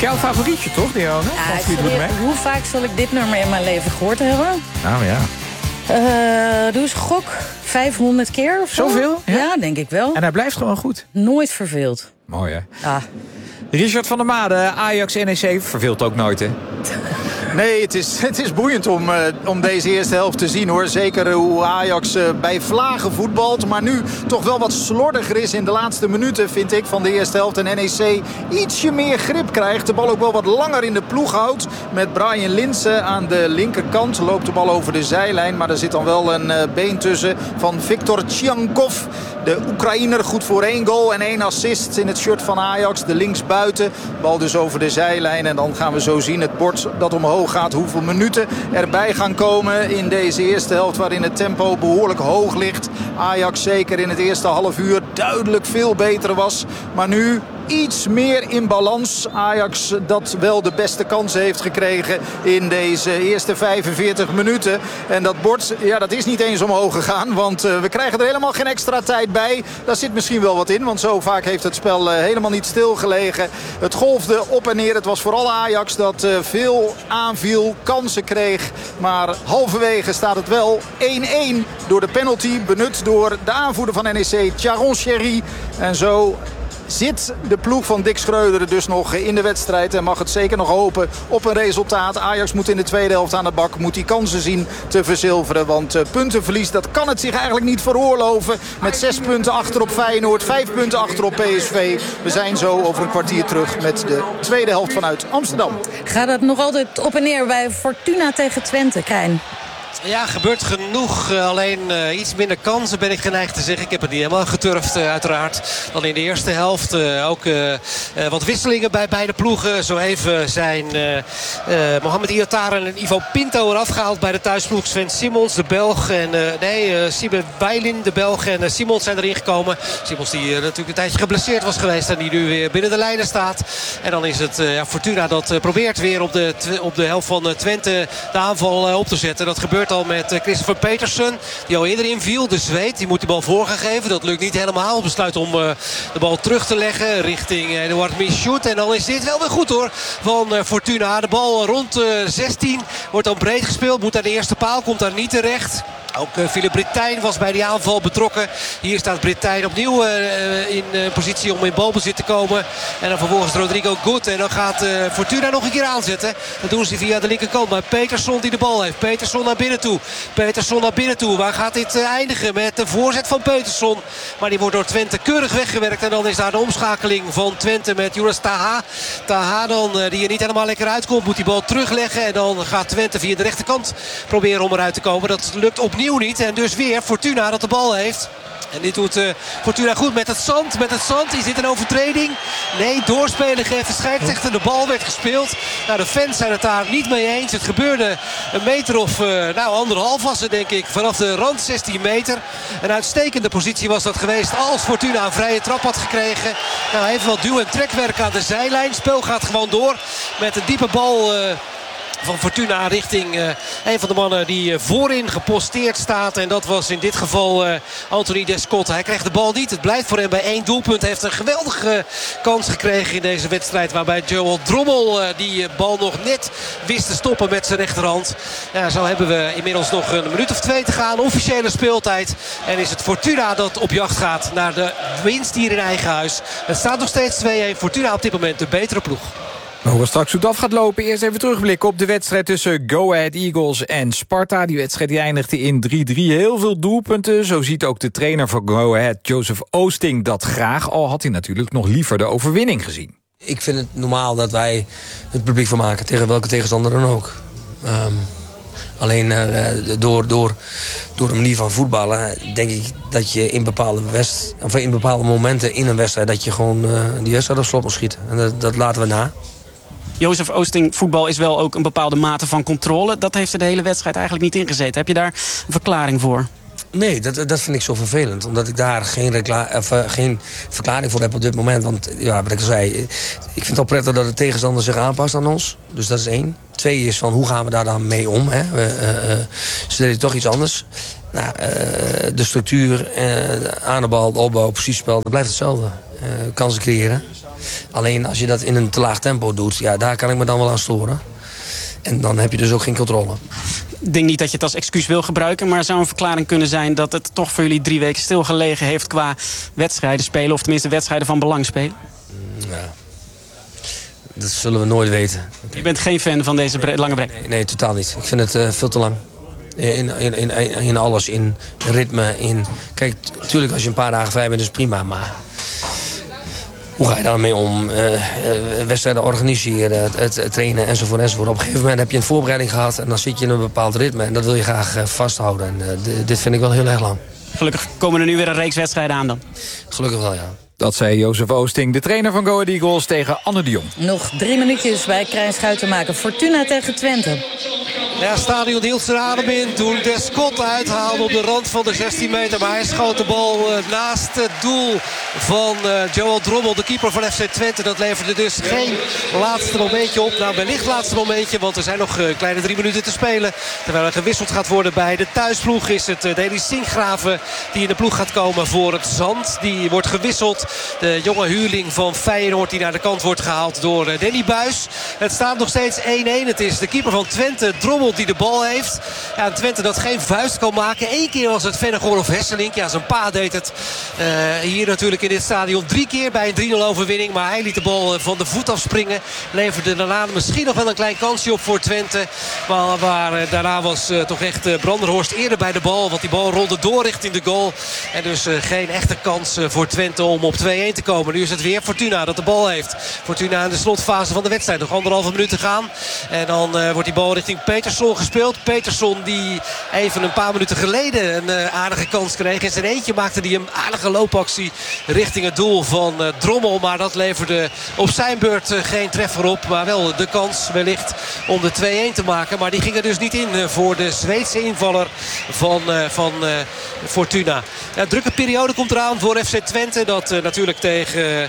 jouw favorietje, toch, Dionne? Hoe vaak zal ik dit nummer in mijn leven gehoord hebben? Nou ja. Doe eens gok. 500 keer of zo? Zoveel? Ja, denk ik wel. En hij blijft gewoon goed. Nooit verveeld. Mooi, hè? Ah. Richard van der Made, Ajax-NEC, verveelt ook nooit, hè? Nee, het is boeiend om deze eerste helft te zien, hoor. Zeker hoe Ajax bij vlagen voetbalt. Maar nu toch wel wat slordiger is in de laatste minuten, vind ik, van de eerste helft. En NEC ietsje meer grip krijgt. De bal ook wel wat langer in de ploeg houdt. Met Brian Linssen aan de linkerkant. Loopt de bal over de zijlijn. Maar er zit dan wel een been tussen van Viktor Tjankov. De Oekraïner, goed voor 1 goal en 1 assist in het shirt van Ajax. De linksbuiten. Bal dus over de zijlijn. En dan gaan we zo zien het bord dat omhoog gaat. Hoeveel minuten erbij gaan komen in deze eerste helft. Waarin het tempo behoorlijk hoog ligt. Ajax zeker in het eerste half uur duidelijk veel beter was. Maar nu iets meer in balans. Ajax dat wel de beste kansen heeft gekregen in deze eerste 45 minuten. En dat bord, ja, dat is niet eens omhoog gegaan. Want we krijgen er helemaal geen extra tijd bij. Daar zit misschien wel wat in. Want zo vaak heeft het spel helemaal niet stilgelegen. Het golfde op en neer. Het was vooral Ajax dat veel aanviel. Kansen kreeg. Maar halverwege staat het wel 1-1 door de penalty. Benut door de aanvoerder van NEC, Tjaron Sherry. En zo zit de ploeg van Dick Schreuder dus nog in de wedstrijd. En mag het zeker nog hopen op een resultaat. Ajax moet in de tweede helft aan de bak. Moet die kansen zien te verzilveren. Want puntenverlies, dat kan het zich eigenlijk niet veroorloven. Met 6 punten achter op Feyenoord. 5 punten achter op PSV. We zijn zo over een kwartier terug met de tweede helft vanuit Amsterdam. Gaat het nog altijd op en neer bij Fortuna tegen Twente, Krijn? Ja, gebeurt genoeg. Alleen iets minder kansen ben ik geneigd te zeggen. Ik heb het niet helemaal geturfd uiteraard. Dan in de eerste helft. Ook wat wisselingen bij beide ploegen. Zo even zijn Mohamed Iataren en Ivo Pinto eraf gehaald bij de thuisploeg. Sven Simons, de Belg. En Siebe Weilin, de Belg. En Simons zijn erin gekomen. Simons die natuurlijk een tijdje geblesseerd was geweest. En die nu weer binnen de lijnen staat. En dan is het Fortuna dat probeert weer op de helft van Twente de aanval op te zetten. Dat gebeurt al met Christopher Petersen, die al eerder inviel. De Zweed, die moet de bal voor gaan geven. Dat lukt niet helemaal. Besluit om de bal terug te leggen richting Eduard Michoud. En dan is dit wel weer goed, hoor, van Fortuna. De bal rond 16 wordt dan breed gespeeld. Moet naar de eerste paal, komt daar niet terecht. Ook Philip Britijn was bij die aanval betrokken. Hier staat Britijn opnieuw in positie om in balbezit te komen. En dan vervolgens Rodrigo Gut. En dan gaat Fortuna nog een keer aanzetten. Dat doen ze via de linkerkant. Maar Peterson die de bal heeft. Peterson naar binnen toe. Peterson naar binnen toe. Waar gaat dit eindigen? Met de voorzet van Peterson. Maar die wordt door Twente keurig weggewerkt. En dan is daar de omschakeling van Twente met Jonas Taha. Taha dan, die er niet helemaal lekker uitkomt. Moet die bal terugleggen. En dan gaat Twente via de rechterkant proberen om eruit te komen. Dat lukt opnieuw niet. En dus weer Fortuna dat de bal heeft. En dit doet Fortuna goed met het zand. Met het zand. Is dit een overtreding? Nee, doorspelen geeft scheidsrechter. De bal werd gespeeld. Nou, de fans zijn het daar niet mee eens. Het gebeurde een meter of anderhalf was het, denk ik. Vanaf de rand 16 meter. Een uitstekende positie was dat geweest als Fortuna een vrije trap had gekregen. Nou, even wat duw- en trekwerk aan de zijlijn. Spel gaat gewoon door met een diepe bal van Fortuna richting een van de mannen die voorin geposteerd staat. En dat was in dit geval Anthony Descott. Hij krijgt de bal niet. Het blijft voor hem bij 1 doelpunt. Hij heeft een geweldige kans gekregen in deze wedstrijd. Waarbij Joel Drommel die bal nog net wist te stoppen met zijn rechterhand. Ja, zo hebben we inmiddels nog een minuut of 2 te gaan. Officiële speeltijd. En is het Fortuna dat op jacht gaat naar de winst hier in eigen huis. Het staat nog steeds 2-1. Fortuna op dit moment de betere ploeg. We horen straks hoe het af gaat lopen. Eerst even terugblikken op de wedstrijd tussen Go Ahead Eagles en Sparta. Die wedstrijd die eindigde in 3-3. Heel veel doelpunten. Zo ziet ook de trainer van Go Ahead, Joseph Oosting, dat graag. Al had hij natuurlijk nog liever de overwinning gezien. Ik vind het normaal dat wij het publiek van maken tegen welke tegenstander dan ook. Alleen door de manier van voetballen denk ik dat je in bepaalde momenten in een wedstrijd dat je gewoon die wedstrijd op slot moet schieten. En dat laten we na. Jozef Oosting, voetbal is wel ook een bepaalde mate van controle. Dat heeft er de hele wedstrijd eigenlijk niet ingezeten. Heb je daar een verklaring voor? Nee, dat vind ik zo vervelend. Omdat ik daar geen verklaring voor heb op dit moment. Want ja, wat ik al zei, ik vind het al prettig dat de tegenstander zich aanpast aan ons. Dus dat is 1. 2 is van hoe gaan we daar dan mee om. Hè? Ze deden toch iets anders. Nou, de structuur, aan de bal, de opbouw, positiespel, dat blijft hetzelfde. Kansen creëren. Alleen als je dat in een te laag tempo doet, ja, daar kan ik me dan wel aan storen. En dan heb je dus ook geen controle. Ik denk niet dat je het als excuus wil gebruiken, maar zou een verklaring kunnen zijn dat het toch voor jullie 3 weken stilgelegen heeft qua wedstrijden spelen, of tenminste wedstrijden van belang spelen? Ja. Dat zullen we nooit weten. Je bent geen fan van deze lange break? Nee, totaal niet. Ik vind het veel te lang. In alles, in ritme, in... Kijk, natuurlijk als je een paar dagen vrij bent is prima, maar... Hoe ga je daarmee om? Wedstrijden organiseren, het trainen enzovoort. Op een gegeven moment heb je een voorbereiding gehad en dan zit je in een bepaald ritme. En dat wil je graag vasthouden. En dit vind ik wel heel erg lang. Gelukkig komen er nu weer een reeks wedstrijden aan dan. Gelukkig wel, ja. Dat zei Jozef Oosting, de trainer van Go Ahead Eagles, tegen Anne de Jong. Nog 3 minuutjes bij Krijn Schuitenmaker. Fortuna tegen Twente. Ja, het stadion hield zijn adem in toen Descott uithaalde op de rand van de 16 meter. Maar hij schoot de bal naast het doel van Joel Drommel, de keeper van FC Twente. Dat leverde dus geen laatste momentje op. Nou, wellicht laatste momentje, want er zijn nog kleine 3 minuten te spelen. Terwijl er gewisseld gaat worden bij de thuisploeg is het Deli Sinkgraven die in de ploeg gaat komen voor het Zand. Die wordt gewisseld. De jonge huurling van Feyenoord die naar de kant wordt gehaald door Danny Buis. Het staat nog steeds 1-1. Het is de keeper van Twente, Drommel, die de bal heeft. Ja, en Twente dat geen vuist kan maken. 1 keer was het Vennegoor of Hesselink. Ja, zijn pa deed het hier natuurlijk in dit stadion 3 keer bij een 3-0 overwinning. Maar hij liet de bal van de voet afspringen. Leverde daarna misschien nog wel een klein kansje op voor Twente. Maar daarna was toch echt Branderhorst eerder bij de bal. Want die bal rolde door richting de goal. En dus geen echte kans voor Twente om op 2-1 te komen. Nu is het weer Fortuna dat de bal heeft. Fortuna in de slotfase van de wedstrijd. Nog 1,5 minuut te gaan. En dan wordt die bal richting Peterson gespeeld. Peterson die even een paar minuten geleden een aardige kans kreeg. In zijn eentje maakte hij een aardige loopactie richting het doel van Drommel. Maar dat leverde op zijn beurt geen treffer op. Maar wel de kans wellicht om de 2-1 te maken. Maar die ging er dus niet in voor de Zweedse invaller van Fortuna. Ja, drukke periode komt eraan voor FC Twente. Dat natuurlijk tegen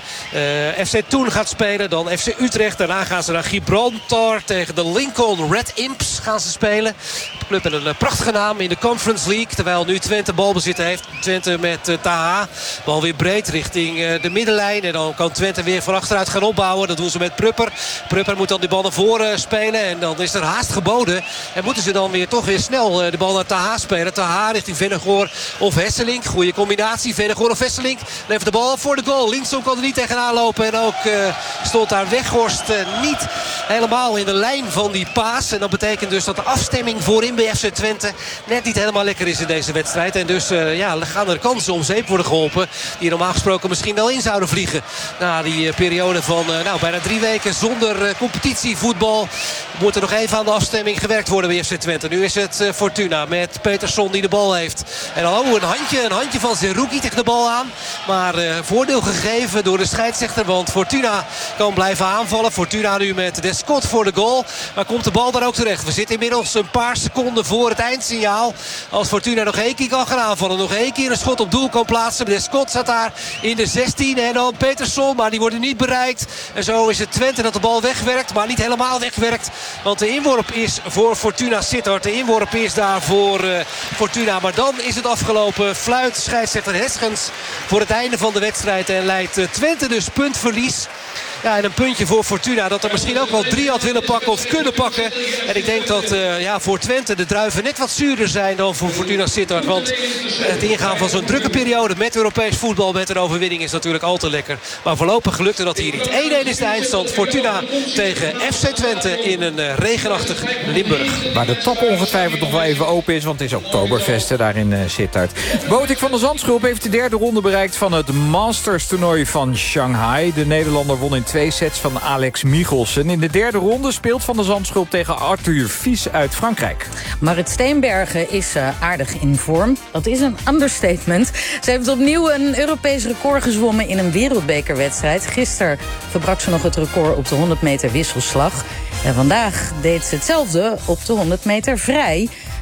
FC Thun gaat spelen. Dan FC Utrecht. Daarna gaan ze naar Gibraltar. Tegen de Lincoln Red Imps gaan ze spelen. De club met een prachtige naam in de Conference League. Terwijl nu Twente balbezit heeft. Twente met Taha. Bal weer breed richting de middenlijn. En dan kan Twente weer van achteruit gaan opbouwen. Dat doen ze met Prupper. Prupper moet dan die bal naar voren spelen. En dan is er haast geboden. En moeten ze dan weer toch weer snel de bal naar Taha spelen. Taha richting Vennegoor of Hesselink. Goede combinatie. Vennegoor of Hesselink levert de bal voor de goal. Linksom kan er niet tegenaan lopen. En ook stond daar Weghorst niet helemaal in de lijn van die paas. En dat betekent dus dat de afstemming voorin bij FC Twente net niet helemaal lekker is in deze wedstrijd. En dus gaan er kansen om zeep worden geholpen. Die normaal gesproken misschien wel in zouden vliegen. Na die periode van bijna 3 weken zonder competitievoetbal. Moet er nog even aan de afstemming gewerkt worden bij FC Twente. Nu is het Fortuna met Peterson die de bal heeft. En dan een handje van Zerouki tegen de bal aan. Maar voordeel gegeven door de scheidsrechter. Want Fortuna kan blijven aanvallen. Fortuna nu met Descott voor de goal. Maar komt de bal daar ook terecht. We zitten inmiddels een paar seconden voor het eindsignaal. Als Fortuna nog 1 keer kan gaan aanvallen. Nog 1 keer een schot op doel kan plaatsen. Descott staat daar in de 16. En dan Peterson. Maar die worden niet bereikt. En zo is het Twente dat de bal wegwerkt. Maar niet helemaal wegwerkt. Want de inworp is voor Fortuna Sittard. De inworp is daar voor Fortuna. Maar dan is het afgelopen. Fluit scheidsrechter Hesgens voor het einde van de wedstrijd. En leidt Twente dus puntverlies. Ja, en een puntje voor Fortuna dat er misschien ook wel 3 had willen pakken of kunnen pakken. En ik denk dat voor Twente de druiven net wat zuurder zijn dan voor Fortuna Sittard. Want het ingaan van zo'n drukke periode met Europees voetbal met een overwinning is natuurlijk al te lekker. Maar voorlopig gelukte dat hier niet. 1-1 is de eindstand. Fortuna tegen FC Twente in een regenachtig Limburg. Waar de top ongetwijfeld nog wel even open is, want het is Oktoberfest daar in Sittard. Botik van der Zandschulp heeft de 3e ronde bereikt van het Masters toernooi van Shanghai. De Nederlander won in 2 sets van Alex Michelsen. In de 3e ronde speelt Van der Zandschulp tegen Arthur Vies uit Frankrijk. Marit Steenbergen is aardig in vorm. Dat is een understatement. Ze heeft opnieuw een Europees record gezwommen in een wereldbekerwedstrijd. Gisteren verbrak ze nog het record op de 100 meter wisselslag. En vandaag deed ze hetzelfde op de 100 meter vrij.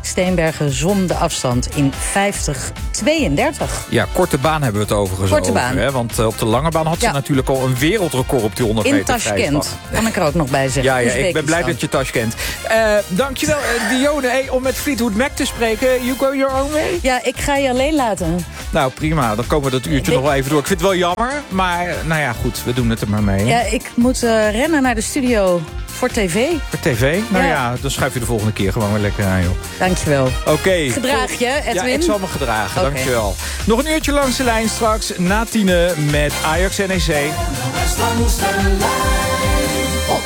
Steenbergen zwom de afstand in 50:32. Ja, korte baan hebben we het overigens Korte over. baan. Hè? Want op de lange baan had ze natuurlijk al een wereldrecord op die 100 In meter Tashkent, vrijslag. kan ik er ook nog bij zeggen. Ja, ik ben Oezbekistan. blij dat je Tashkent. Dankjewel, Dionne. Hey, om met Fleetwood Mac te spreken, you go your own way? Ja, ik ga je alleen laten. Nou, prima. Dan komen we dat uurtje nog wel even door. Ik vind het wel jammer, maar nou ja, goed. We doen het er maar mee. Ja, ik moet rennen naar de studio voor tv. Voor tv? Nou Ja. ja, dan schuif je de volgende keer gewoon weer lekker aan, joh. Dankjewel. Oké. Gedraag je, Edwin? Ja, ik zal me gedragen. Oké. Dankjewel. Nog een uurtje langs de lijn straks. Na 10 met Ajax NEC. Langs de lijn op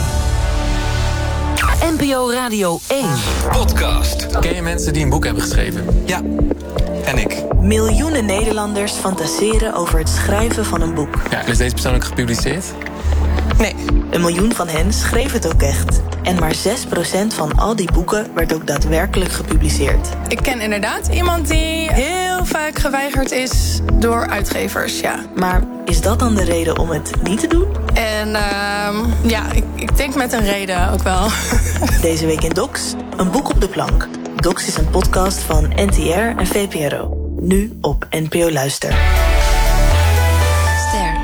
1. NPO Radio 1. Podcast. Ken je mensen die een boek hebben geschreven? Ja, en ik. Miljoenen Nederlanders fantaseren over het schrijven van een boek. Ja, is deze persoonlijk gepubliceerd? Nee. 1 miljoen van hen schreef het ook echt. En maar 6% van al die boeken werd ook daadwerkelijk gepubliceerd. Ik ken inderdaad iemand die heel vaak geweigerd is door uitgevers, ja. Maar is dat dan de reden om het niet te doen? En ja, ik denk met een reden ook wel. Deze week in Docs, een boek op de plank. Docs is een podcast van NTR en VPRO. Nu op NPO Luister. Ster.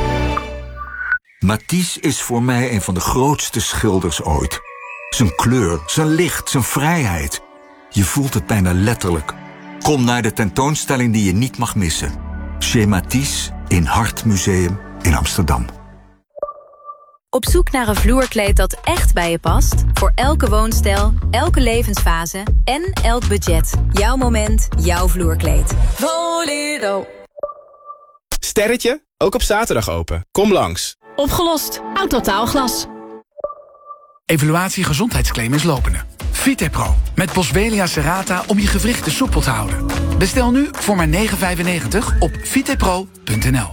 Matisse is voor mij een van de grootste schilders ooit. Zijn kleur, zijn licht, zijn vrijheid. Je voelt het bijna letterlijk. Kom naar de tentoonstelling die je niet mag missen. Chez Matisse in Hartmuseum in Amsterdam. Op zoek naar een vloerkleed dat echt bij je past? Voor elke woonstijl, elke levensfase en elk budget. Jouw moment, jouw vloerkleed. Volido. Sterretje, ook op zaterdag open. Kom langs. Opgelost. Autotaalglas. Evaluatie gezondheidsclaim is lopende. Vitepro met Boswellia serrata om je gewrichten soepel te houden. Bestel nu voor maar €9,95 op vitepro.nl.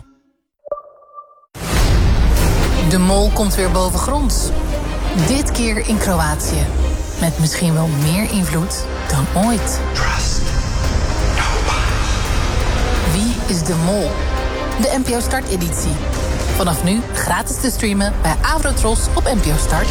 De mol komt weer bovengronds. Dit keer in Kroatië. Met misschien wel meer invloed dan ooit. Trust nobody. Wie is de mol? De NPO Start editie. Vanaf nu gratis te streamen bij Avrotros op NPO Start.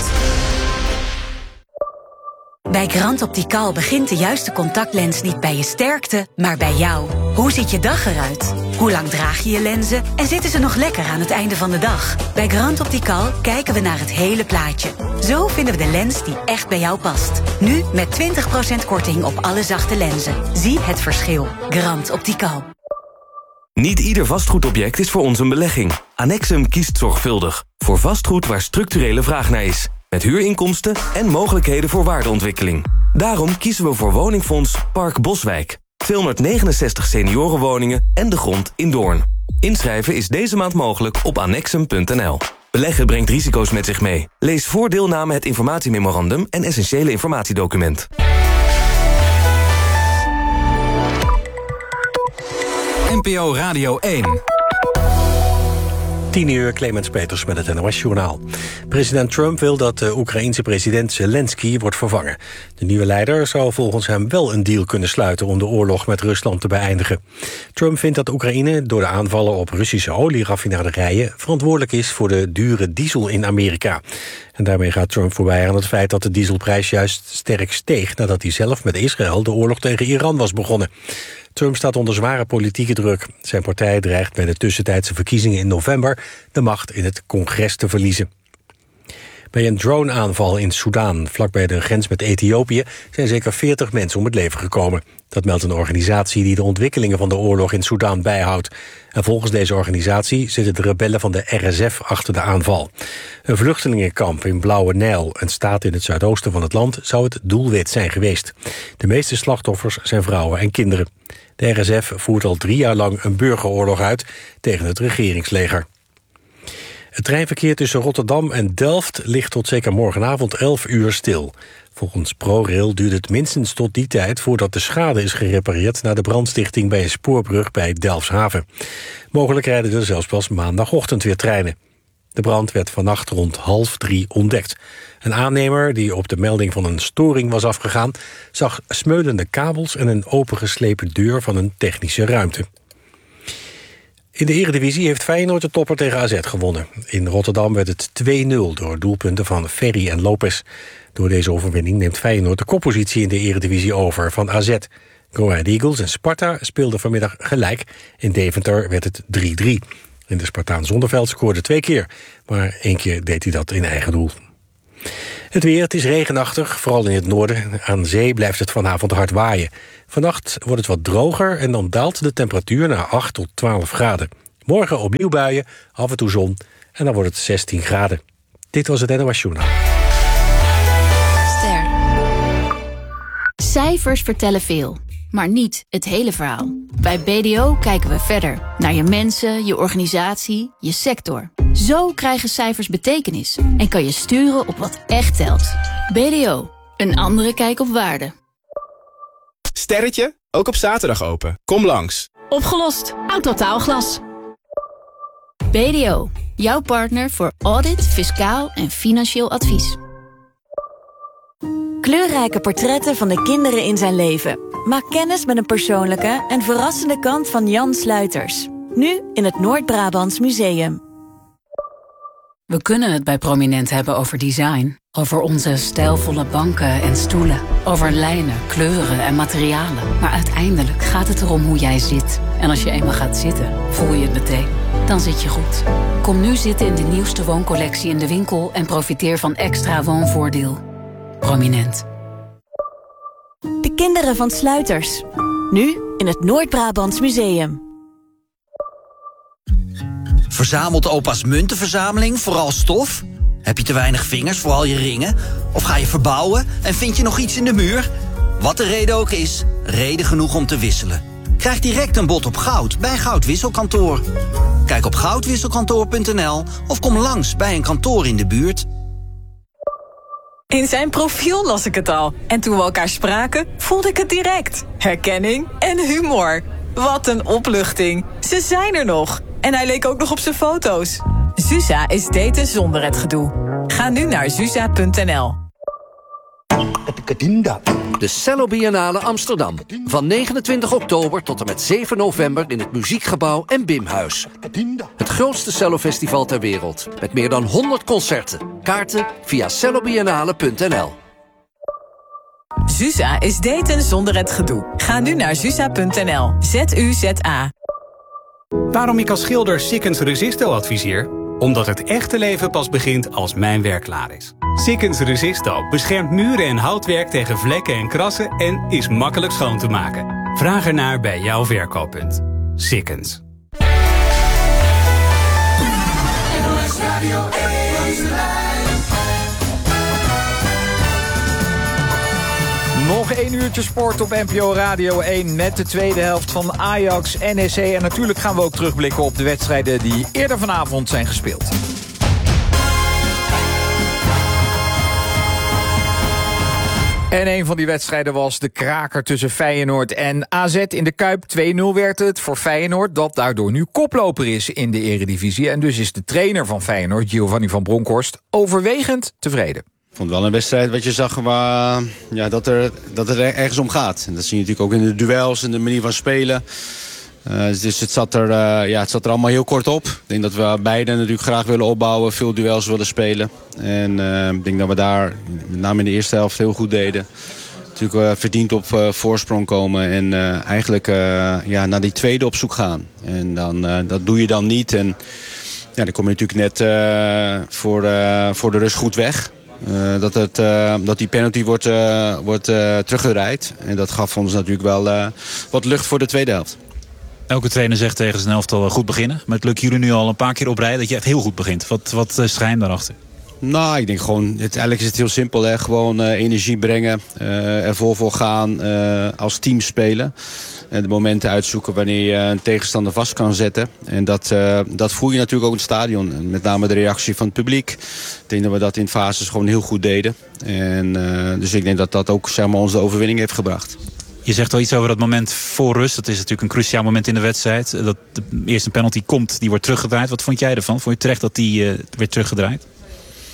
Bij Grand Optical begint de juiste contactlens niet bij je sterkte, maar bij jou. Hoe ziet je dag eruit? Hoe lang draag je je lenzen? En zitten ze nog lekker aan het einde van de dag? Bij Grand Optical kijken we naar het hele plaatje. Zo vinden we de lens die echt bij jou past. Nu met 20% korting op alle zachte lenzen. Zie het verschil. Grand Optical. Niet ieder vastgoedobject is voor ons een belegging. Annexum kiest zorgvuldig voor vastgoed waar structurele vraag naar is. Met huurinkomsten en mogelijkheden voor waardeontwikkeling. Daarom kiezen we voor woningfonds Park Boswijk. 269 seniorenwoningen en de grond in Doorn. Inschrijven is deze maand mogelijk op annexum.nl. Beleggen brengt risico's met zich mee. Lees voor deelname het informatiememorandum en essentiële informatiedocument. NPO Radio 1. 10 uur, Clemens Peters met het NOS-journaal. President Trump wil dat de Oekraïense president Zelensky wordt vervangen. De nieuwe leider zou volgens hem wel een deal kunnen sluiten om de oorlog met Rusland te beëindigen. Trump vindt dat Oekraïne door de aanvallen op Russische olieraffinaderijen verantwoordelijk is voor de dure diesel in Amerika. En daarmee gaat Trump voorbij aan het feit dat de dieselprijs juist sterk steeg nadat hij zelf met Israël de oorlog tegen Iran was begonnen. Trump staat onder zware politieke druk. Zijn partij dreigt bij de tussentijdse verkiezingen in november de macht in het congres te verliezen. Bij een droneaanval in Soedan, vlakbij de grens met Ethiopië, zijn zeker 40 mensen om het leven gekomen. Dat meldt een organisatie die de ontwikkelingen van de oorlog in Soedan bijhoudt. En volgens deze organisatie zitten de rebellen van de RSF achter de aanval. Een vluchtelingenkamp in Blauwe Nijl, een staat in het zuidoosten van het land, zou het doelwit zijn geweest. De meeste slachtoffers zijn vrouwen en kinderen. De RSF voert al 3 jaar lang een burgeroorlog uit tegen het regeringsleger. Het treinverkeer tussen Rotterdam en Delft ligt tot zeker morgenavond 11 uur stil. Volgens ProRail duurt het minstens tot die tijd voordat de schade is gerepareerd na de brandstichting bij een spoorbrug bij Delfshaven. Mogelijk rijden er zelfs pas maandagochtend weer treinen. De brand werd vannacht rond 2:30 ontdekt. Een aannemer die op de melding van een storing was afgegaan, zag smeulende kabels en een opengeslepen deur van een technische ruimte. In de Eredivisie heeft Feyenoord de topper tegen AZ gewonnen. In Rotterdam werd het 2-0 door doelpunten van Ferry en Lopez. Door deze overwinning neemt Feyenoord de koppositie in de Eredivisie over van AZ. Go Ahead Eagles en Sparta speelden vanmiddag gelijk. In Deventer werd het 3-3. En de Spartaan Zonderveld scoorde 2 keer. Maar 1 keer deed hij dat in eigen doel. Het weer, het is regenachtig, vooral in het noorden. Aan zee blijft het vanavond hard waaien. Vannacht wordt het wat droger en dan daalt de temperatuur naar 8 tot 12 graden. Morgen opnieuw buien, af en toe zon en dan wordt het 16 graden. Dit was het NOS Journaal. Ster. Cijfers vertellen veel, maar niet het hele verhaal. Bij BDO kijken we verder naar je mensen, je organisatie, je sector. Zo krijgen cijfers betekenis en kan je sturen op wat echt telt. BDO, een andere kijk op waarde. Sterretje, ook op zaterdag open. Kom langs. Opgelost. Autotaalglas. BDO, jouw partner voor audit, fiscaal en financieel advies. Kleurrijke portretten van de kinderen in zijn leven. Maak kennis met een persoonlijke en verrassende kant van Jan Sluiters. Nu in het Noord-Brabants Museum. We kunnen het bij Prominent hebben over design. Over onze stijlvolle banken en stoelen. Over lijnen, kleuren en materialen. Maar uiteindelijk gaat het erom hoe jij zit. En als je eenmaal gaat zitten, voel je het meteen. Dan zit je goed. Kom nu zitten in de nieuwste wooncollectie in de winkel en profiteer van extra woonvoordeel. Prominent. De kinderen van Sluiters. Nu in het Noord-Brabants Museum. Verzamelt opa's muntenverzameling vooral stof? Heb je te weinig vingers voor al je ringen? Of ga je verbouwen en vind je nog iets in de muur? Wat de reden ook is, reden genoeg om te wisselen. Krijg direct een bod op goud bij Goudwisselkantoor. Kijk op goudwisselkantoor.nl of kom langs bij een kantoor in de buurt. In zijn profiel las ik het al. En toen we elkaar spraken, voelde ik het direct. Herkenning en humor. Wat een opluchting. Ze zijn er nog. En hij leek ook nog op zijn foto's. Zusa is daten zonder het gedoe. Ga nu naar zusa.nl. De Cello Biennale Amsterdam. Van 29 oktober tot en met 7 november in het Muziekgebouw en Bimhuis. Het grootste cellofestival ter wereld. Met meer dan 100 concerten. Kaarten via cellobiennale.nl. Zusa is daten zonder het gedoe. Ga nu naar zusa.nl. ZUZA. Waarom ik als schilder Sikkens Resisto adviseer? Omdat het echte leven pas begint als mijn werk klaar is. Sikkens Resisto beschermt muren en houtwerk tegen vlekken en krassen en is makkelijk schoon te maken. Vraag ernaar bij jouw verkooppunt. Sikkens. Nog 1 uurtje sport op NPO Radio 1 met de tweede helft van Ajax, NEC. En natuurlijk gaan we ook terugblikken op de wedstrijden die eerder vanavond zijn gespeeld. En een van die wedstrijden was de kraker tussen Feyenoord en AZ in de Kuip. 2-0 werd het voor Feyenoord, dat daardoor nu koploper is in de Eredivisie. En dus is de trainer van Feyenoord, Giovanni van Bronckhorst, overwegend tevreden. Ik vond het wel een wedstrijd wat je zag waar, ja, dat het er ergens om gaat. En dat zie je natuurlijk ook in de duels en de manier van spelen. Dus het zat er allemaal heel kort op. Ik denk dat we beiden natuurlijk graag willen opbouwen, veel duels willen spelen. En ik denk dat we daar met name in de eerste helft heel goed deden. Natuurlijk verdiend op voorsprong komen en eigenlijk naar die tweede op zoek gaan. En dan, dat doe je dan niet. En ja, dan kom je natuurlijk net voor de rust goed weg. Dat die penalty wordt teruggedraaid. En dat gaf ons natuurlijk wel wat lucht voor de tweede helft. Elke trainer zegt tegen zijn elftal goed beginnen. Maar het lukt jullie nu al een paar keer op rij dat je echt heel goed begint. Wat is het geheim daarachter? Nou, ik denk gewoon, eigenlijk is het heel simpel. Hè? Gewoon energie brengen, ervoor voor gaan, als team spelen. En de momenten uitzoeken wanneer je een tegenstander vast kan zetten. En dat voel je natuurlijk ook in het stadion. En met name de reactie van het publiek. Ik denk dat we dat in fases gewoon heel goed deden. En, dus ik denk dat dat ook, zeg maar, ons de overwinning heeft gebracht. Je zegt al iets over dat moment voor rust. Dat is natuurlijk een cruciaal moment in de wedstrijd. Dat de eerste penalty komt, die wordt teruggedraaid. Wat vond jij ervan? Vond je terecht dat die werd teruggedraaid?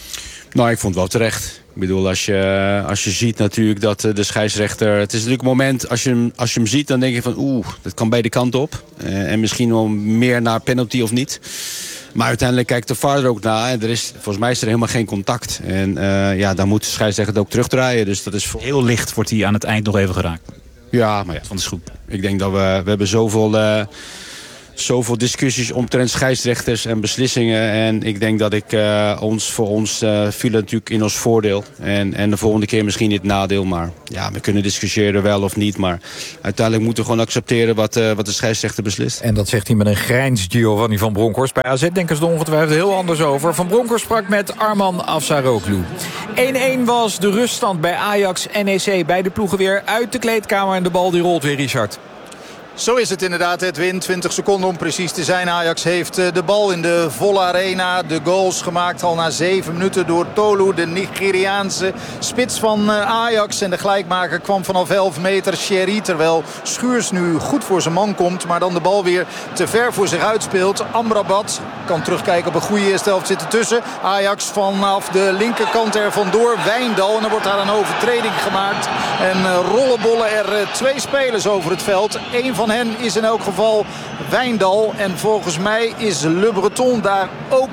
Nou, ik vond het wel terecht. Ik bedoel, als je ziet natuurlijk dat de scheidsrechter... Het is natuurlijk een moment, als je hem ziet, dan denk je van... dat kan beide kanten op. En misschien wel meer naar penalty of niet. Maar uiteindelijk kijkt de VAR er ook naar. En volgens mij is er helemaal geen contact. En dan moet de scheidsrechter het ook terugdraaien. Dus dat is Heel licht wordt hij aan het eind nog even geraakt. Ja, maar ja. Van de schoen. Ik denk dat we hebben zoveel discussies omtrent scheidsrechters en beslissingen. En ik denk dat voor ons viel het natuurlijk in ons voordeel. En de volgende keer misschien niet nadeel. Maar ja, we kunnen discussiëren wel of niet. Maar uiteindelijk moeten we gewoon accepteren wat de scheidsrechter beslist. En dat zegt hij met een grijns, Giovanni van Bronckhorst. Bij AZ denken ze er ongetwijfeld heel anders over. Van Bronckhorst sprak met Arman Afsaroglu. 1-1 was de ruststand bij Ajax-NEC. Beide ploegen weer uit de kleedkamer en de bal die rolt weer, Richard. Zo is het inderdaad, Edwin. 20 seconden om precies te zijn. Ajax heeft de bal in de volle arena. De goals gemaakt al na 7 minuten door Tolu, de Nigeriaanse spits van Ajax. En de gelijkmaker kwam vanaf 11 meter, Sherry. Terwijl Schuurs nu goed voor zijn man komt. Maar dan de bal weer te ver voor zich uitspeelt. Amrabat kan terugkijken op een goede eerste helft, zit ertussen. Ajax vanaf de linkerkant er vandoor. Wijndal. En dan wordt daar een overtreding gemaakt. En rollenbollen er 2 spelers over het veld. Eén van hen is in elk geval Wijndal. En volgens mij is Le Breton daar ook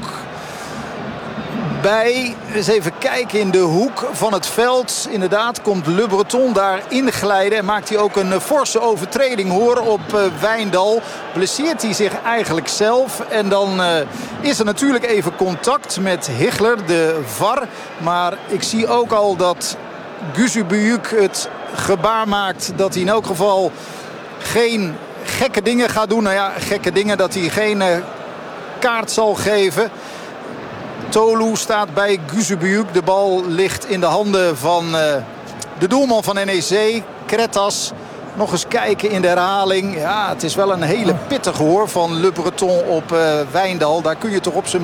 bij. Eens even kijken in de hoek van het veld. Inderdaad komt Le Breton daar inglijden. En maakt hij ook een forse overtreding hoor op Wijndal. Blesseert hij zich eigenlijk zelf. En dan is er natuurlijk even contact met Higler, de VAR. Maar ik zie ook al dat Gusubuyuk het gebaar maakt dat hij in elk geval geen gekke dingen gaat doen. Nou ja, gekke dingen, dat hij geen kaart zal geven. Tolu staat bij Gusubuyuk. De bal ligt in de handen van de doelman van NEC, Kretas. Nog eens kijken in de herhaling. Ja, het is wel een hele pittige hoor van Le Breton op Wijndal. Daar kun je toch op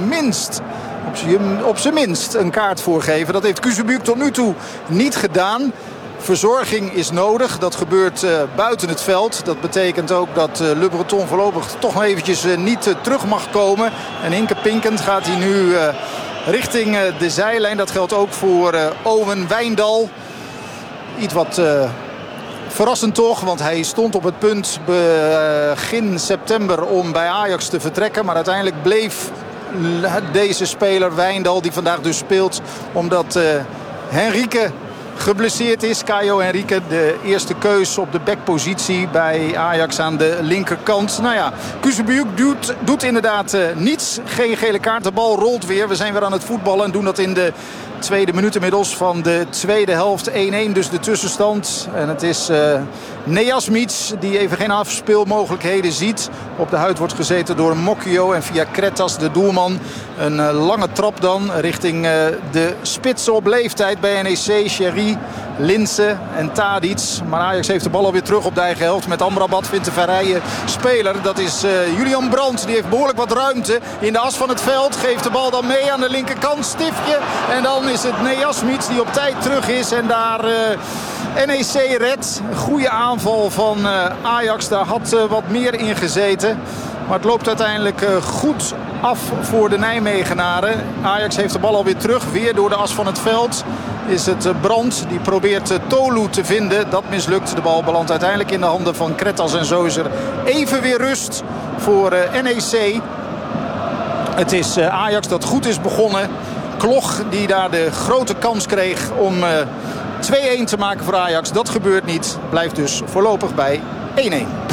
zijn minst een kaart voor geven. Dat heeft Gusubuyuk tot nu toe niet gedaan. Verzorging is nodig. Dat gebeurt buiten het veld. Dat betekent ook dat Le Breton voorlopig toch nog eventjes niet terug mag komen. En hinkepinkend gaat hij nu richting de zijlijn. Dat geldt ook voor Owen Wijndal. Iets wat verrassend toch. Want hij stond op het punt begin september om bij Ajax te vertrekken. Maar uiteindelijk bleef deze speler Wijndal, die vandaag dus speelt, omdat Henrique geblesseerd is. Caio Henrique, de eerste keus op de backpositie bij Ajax aan de linkerkant. Nou ja, Gusubuyuk doet inderdaad niets. Geen gele kaart, de bal rolt weer. We zijn weer aan het voetballen en doen dat in de tweede minuut inmiddels van de tweede helft. 1-1 dus de tussenstand. En het is Nejasmic die even geen afspeelmogelijkheden ziet. Op de huid wordt gezeten door Mokio en via Kretas, de doelman. Een lange trap dan richting de spitsen op leeftijd bij NEC. Sherry, Linse en Tadic. Maar Ajax heeft de bal alweer terug op de eigen helft. Met Amrabat vindt de vrije speler. Dat is Julian Brandt. Die heeft behoorlijk wat ruimte in de as van het veld. Geeft de bal dan mee aan de linkerkant. Stiftje. En dan is het Nejasmic die op tijd terug is. En daar NEC redt. Goede aanval van Ajax. Daar had wat meer in gezeten. Maar het loopt uiteindelijk goed af voor de Nijmegenaren. Ajax heeft de bal alweer terug. Weer door de as van het veld is het Brandt. Die probeert Tolu te vinden. Dat mislukt. De bal belandt uiteindelijk in de handen van Kretas. En zo is er even weer rust voor NEC. Het is Ajax dat goed is begonnen. Klok die daar de grote kans kreeg om 2-1 te maken voor Ajax. Dat gebeurt niet. Blijft dus voorlopig bij 1-1.